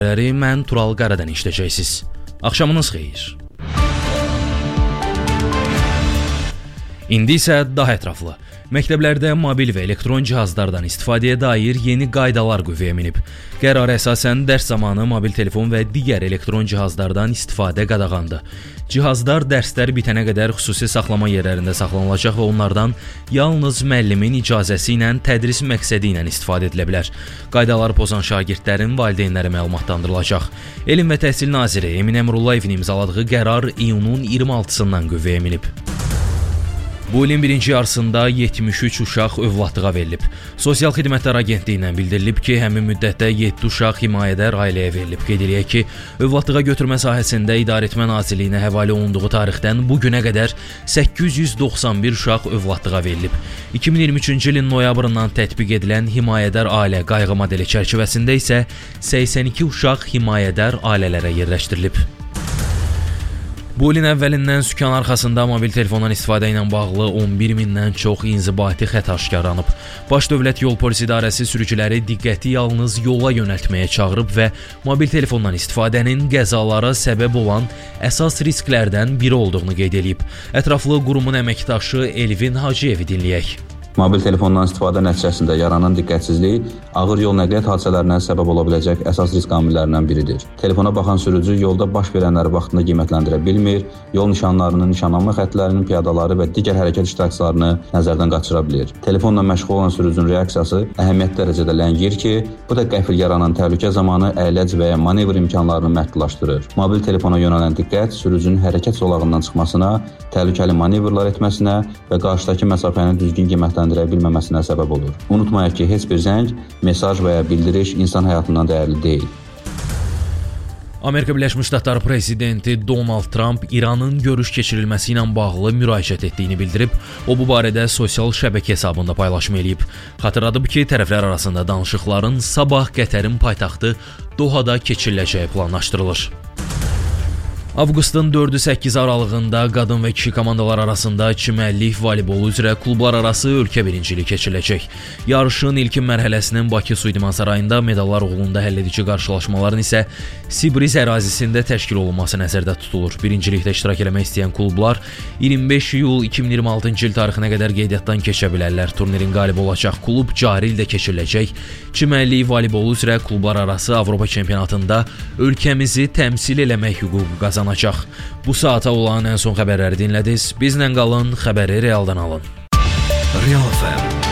Mən Tural Qaradan işləyəcəksiniz. Axşamınız xeyir. İndi isə daha ətraflı. Məktəblərdə mobil və elektron cihazlardan istifadəyə dair yeni qaydalar qüvvəyə minib. Qərara əsasən dərs zamanı mobil telefon və digər elektron cihazlardan istifadə qadağandır. Cihazlar dərslər bitənə qədər xüsusi saxlama yerlərində saxlanılacaq və onlardan yalnız müəllimin icazəsi ilə tədris məqsədi ilə istifadə edilə bilər. Qaydaları pozan şagirdlərin valideynləri məlumatlandırılacaq. Elm və Təhsil naziri Emin Əmrullayevin imzaladığı qərar iyunun 26-sından qüvvəyə minib. Bu ilin birinci yarısında 73 uşaq övladlığa verilib. Sosial Xidmətlər Agentliyindən bildirilib ki, həmin müddətdə 7 uşaq himayədar ailəyə verilib. Qeyd eləyək ki, övladlığa götürmə sahəsində İdarəetmə Nazirliyinə həvalə olunduğu tarixdən bu günə qədər 891 uşaq övladlığa verilib. 2023-cü ilin noyabrından tətbiq edilən himayədar ailə qayğı modeli çərçivəsində isə 82 uşaq himayədar ailələrə yerləşdirilib. Bu ilin əvvəlindən sükan arxasında mobil telefondan istifadə ilə bağlı 11 mindən çox inzibati xəta aşkarlanıb. Baş Dövlət Yol Polisi İdarəsi sürücüləri diqqəti yalnız yola yönəltməyə çağırıb və mobil telefondan istifadənin qəzalara səbəb olan əsas risklərdən biri olduğunu qeyd edib. Ətraflı qurumun əməkdaşı Elvin Hacıyevi dinləyək. Mobil telefondan istifadə nəticəsində yaranan diqqətsizlik ağır yol nəqliyyat hadisələrinə səbəb ola biləcək əsas risk amillərindən biridir. Telefona baxan sürücü yolda baş verənləri vaxtında qiymətləndirə bilmir, yol nişanlarını, nişanlanma xəttlərinin, piyadaları və digər hərəkət iştirakçılarını nəzərdən qaçıra bilir. Telefonla məşğul olan sürücünün reaksiyası əhəmiyyətli dərəcədə ləngiyir ki, bu da qəfil yaranan təhlükə zamanı əyləc və ya manevr imkanlarını məhdudlaşdırır. Mobil telefona yönələn diqqət sürücünün hərəkət zolağından çıxmasına, təhlükəli manevrlar etməsinə və qarşıdakı məsafəni düzgün qiymətləndirə bilməməsinə səbəb olur. Unutmayaq ki, heç bir zəng, mesaj və ya bildiriş insan həyatından dəyərli deyil. Amerika Birləşmiş Ştatları prezidenti Donald Trump İranın görüş keçirilməsi ilə bağlı müraciət etdiyini bildirib. O bu barədə sosial şəbəkə hesabında paylaşım eləyib. Xatırladıb ki, tərəflər arasında danışıqların sabah Qətərin paytaxtı Dohada keçiriləcəyi planlaşdırılır. Avqustun 4-8 aralığında qadın və kişi komandalar arasında çimərlik voleybolu üzrə klublar arası ölkə birinciliyi keçiriləcək. Yarışın ilkin mərhələsinin Bakı Su İdman Sarayında medallar uğrunda həlledici qarşılaşmaların isə Sibriz ərazisində təşkil olunması nəzərdə tutulur. Birincilikdə iştirak etmək istəyən klublar 25 iyul 2026-cı il tarixinə qədər qeydiyyatdan keçə bilərlər. Turnirin qalibi olacaq klub cari ildə keçiriləcək çimərlik voleybolu üzrə klublar arası Avropa çempionatında ölkəmizi təmsil eləmək hüququ qazanacaq. Bu saata olan ən son xəbərləri dinlədiniz. Bizlə qalın, xəbəri realdan alın. Real FM